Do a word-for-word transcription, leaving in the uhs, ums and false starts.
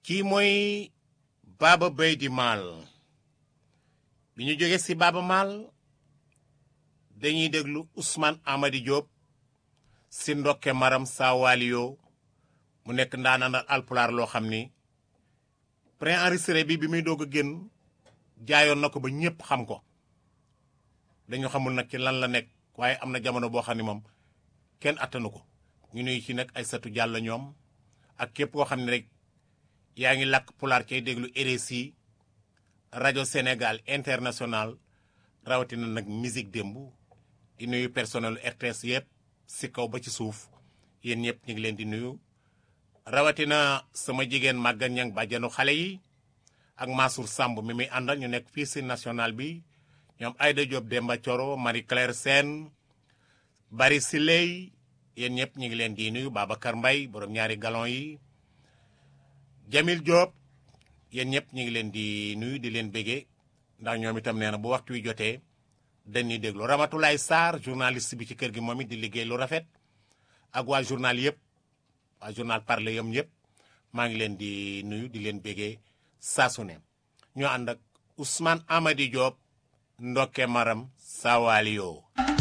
kii mooy Baba Baydy Mal bi ñu jógee ci Baba Mal dañuy déglu Ousmane Amady Diop ci ndokke maram saa waaliyo mu nekk ndaanaan alpulaar loo xam ni préenregistré bi bi muy doog a génn jaayoon na ko ba ñépp xam ko dañu xamul nag ci lan la nekk waaye am na jamono boo xam ne moom kenn attanu ko ñu nuyu ci nag ay satu jàll ñoom ak képp koo xam ne rek yaa ngi làkk pulaar cay déglu R S I rajo Sénégal international rawatina nag musique démb di nuyu personnel R T S yëpp si kaw ba ci suuf yéen ñëpp ñu ngi leen di nuyu rawatina sama jigéen màggan ñang bàjjanu xale yi ak Mansour Samb mi muy àndal ñu nekk fii si national bi ñoom Aïda Diop Demba Thioro Marie Claire Sène Bari Siley yéen ñëpp ñu ngi leen di nuyu Babacar Mbaye borom ñaari galon yi Jamil Diop yéen ñëpp ñu ngi leen di nuyu di leen béggee ndax ñoom itam nee na bu waxtu wi jotee dañuy déglu Ramatoulaye Sarr journaliste bi ci kër gi moom it di liggéey lu rafet ak waa journal yëpp waa journal parlé yam yëpp maa ngi leen di nuyu di leen béggee saa su ne ñoo ànd ak Ousmane Amady Diop ndokke maram sawaliyo